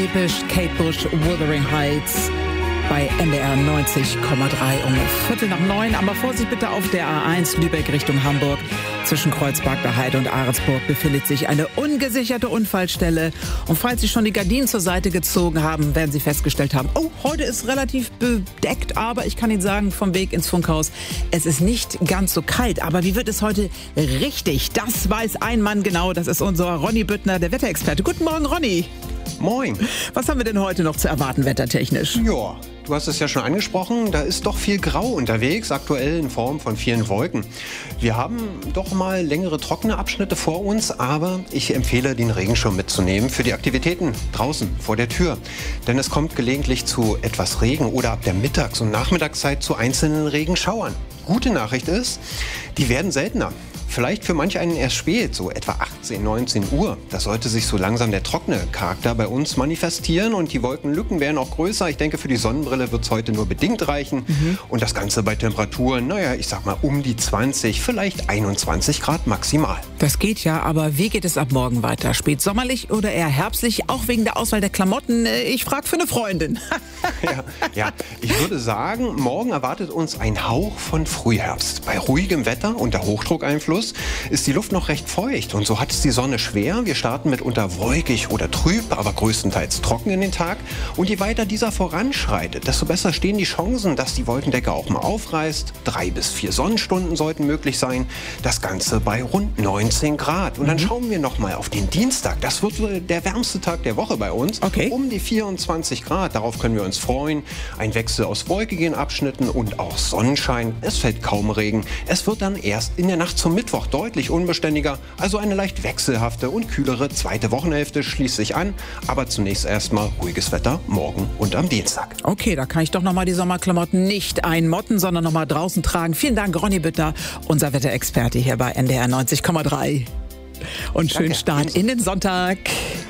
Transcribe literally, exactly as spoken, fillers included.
episch, Kate Bush, Wuthering Heights bei N D R neunzig Komma drei um Viertel nach neun. Aber Vorsicht bitte auf der A eins Lübeck Richtung Hamburg. Zwischen Kreuzberg der Heide und Ahrensburg befindet sich eine ungesicherte Unfallstelle. Und falls Sie schon die Gardinen zur Seite gezogen haben, werden Sie festgestellt haben, oh, heute ist relativ bedeckt, aber ich kann Ihnen sagen, vom Weg ins Funkhaus, es ist nicht ganz so kalt. Aber wie wird es heute richtig? Das weiß ein Mann genau. Das ist unser Ronny Büttner, der Wetterexperte. Guten Morgen, Ronny. Moin. Was haben wir denn heute noch zu erwarten, wettertechnisch? Ja, du hast es ja schon angesprochen, da ist doch viel Grau unterwegs, aktuell in Form von vielen Wolken. Wir haben doch mal längere trockene Abschnitte vor uns, aber ich empfehle, den Regenschirm mitzunehmen für die Aktivitäten draußen vor der Tür. Denn es kommt gelegentlich zu etwas Regen oder ab der Mittags- und Nachmittagszeit zu einzelnen Regenschauern. Gute Nachricht ist, die werden seltener. Vielleicht für manch einen erst spät, so etwa achtzehn, neunzehn Uhr. Da sollte sich so langsam der trockene Charakter bei uns manifestieren und die Wolkenlücken werden auch größer. Ich denke, für die Sonnenbrille wird es heute nur bedingt reichen. Mhm. Und das Ganze bei Temperaturen, naja, ich sag mal um die zwanzig, vielleicht einundzwanzig Grad maximal. Das geht ja, aber wie geht es ab morgen weiter? Spätsommerlich oder eher herbstlich? Auch wegen der Auswahl der Klamotten? Ich frage für eine Freundin. ja, ja, ich würde sagen, morgen erwartet uns ein Hauch von Frühherbst. Bei ruhigem Wetter unter Hochdruckeinfluss ist die Luft noch recht feucht und so hat es die Sonne schwer. Wir starten mitunter wolkig oder trüb, aber größtenteils trocken in den Tag. Und je weiter dieser voranschreitet, desto besser stehen die Chancen, dass die Wolkendecke auch mal aufreißt. Drei bis vier Sonnenstunden sollten möglich sein. Das Ganze bei rund neunzehn Grad. Und dann schauen wir noch mal auf den Dienstag. Das wird der wärmste Tag der Woche bei uns. Okay. Um die vierundzwanzig Grad. Darauf können wir uns freuen. Ein Wechsel aus wolkigen Abschnitten und auch Sonnenschein. Es fällt kaum Regen. Es wird dann erst in der Nacht zum Mittwoch deutlich unbeständiger, also eine leicht wechselhafte und kühlere zweite Wochenhälfte schließt sich an, aber zunächst erstmal ruhiges Wetter morgen und am Dienstag. Okay, da kann ich doch nochmal die Sommerklamotten nicht einmotten, sondern nochmal draußen tragen. Vielen Dank, Ronny Büttner, unser Wetterexperte hier bei N D R neunzig Komma drei. Und schönen Danke. Start in den Sonntag.